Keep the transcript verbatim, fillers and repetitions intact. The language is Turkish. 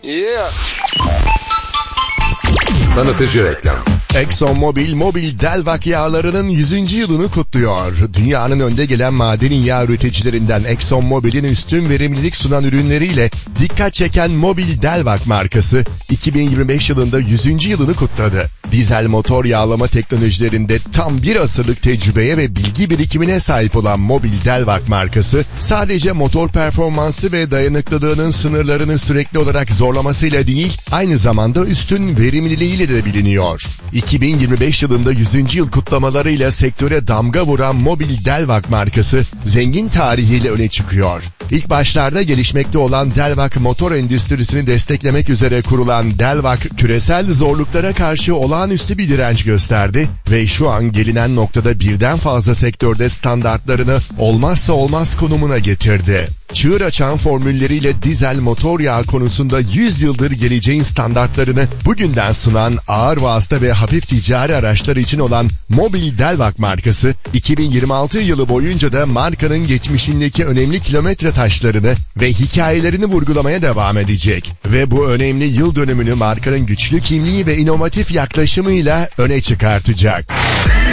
Yeah. Tanıtıcı reklam. ExxonMobil, mobil Delvak yağlarının yüzüncü yılını kutluyor. Dünyanın önde gelen madeni yağ üreticilerinden ExxonMobil'in üstün verimlilik sunan ürünleriyle dikkat çeken mobil Delvak markası iki bin yirmi beş yılında yüzüncü yılını kutladı. Dizel motor yağlama teknolojilerinde tam bir asırlık tecrübeye ve bilgi birikimine sahip olan mobil Delvak markası sadece motor performansı ve dayanıklılığının sınırlarını sürekli olarak zorlamasıyla değil, aynı zamanda üstün verimliliğiyle de biliniyor. iki bin yirmi beş yılında yüzüncü yıl kutlamalarıyla sektöre damga vuran mobil Delvak markası zengin tarihiyle öne çıkıyor. İlk başlarda gelişmekte olan Delvak motor endüstrisini desteklemek üzere kurulan Delvak, küresel zorluklara karşı olağanüstü bir direnç gösterdi ve şu an gelinen noktada birden fazla sektörde standartlarını olmazsa olmaz konumuna getirdi. Çığır açan formülleriyle dizel motor yağı konusunda yüz yıldır geleceğin standartlarını bugünden sunan ağır vasıta ve hafif ticari araçlar için olan mobil Delvak markası, iki bin yirmi altı yılı boyunca da markanın geçmişindeki önemli kilometre taşlarını ve hikayelerini vurgulamaya devam edecek. Ve bu önemli yıl dönümünü markanın güçlü kimliği ve inovatif yaklaşımıyla öne çıkartacak.